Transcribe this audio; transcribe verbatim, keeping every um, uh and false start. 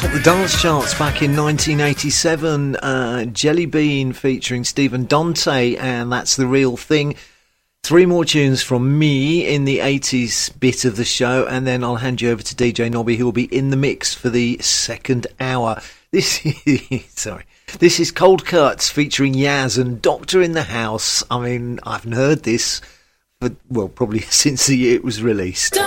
The dance charts back in nineteen eighty-seven, uh, Jelly Bean featuring Stephen Dante, and That's the Real Thing. Three more tunes from me in the eighties bit of the show, and then I'll hand you over to D J Nobby, who will be in the mix for the second hour. This is, sorry, this is Cold Cuts featuring Yaz and Doctor in the House. I mean, I haven't heard this, but well, probably since the year it was released.